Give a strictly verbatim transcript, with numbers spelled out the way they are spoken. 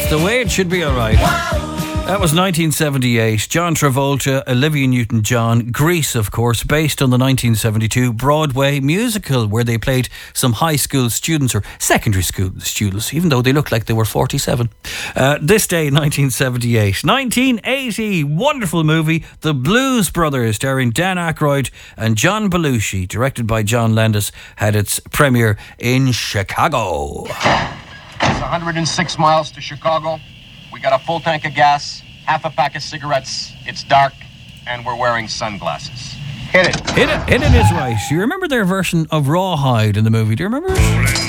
the way it should be, alright. That was nineteen seventy-eight. John Travolta, Olivia Newton-John, Grease, of course, based on the nineteen seventy-two Broadway musical where they played some high school students or secondary school students, even though they looked like they were forty-seven. Uh, this day, nineteen seventy-eight. nineteen eighty, wonderful movie, The Blues Brothers, starring Dan Aykroyd and John Belushi, directed by John Landis, had its premiere in Chicago. It's one hundred six miles to Chicago. We got a full tank of gas, half a pack of cigarettes, it's dark, and we're wearing sunglasses. Hit it. Hit it. Hit it is right. You remember their version of Rawhide in the movie? Do you remember it?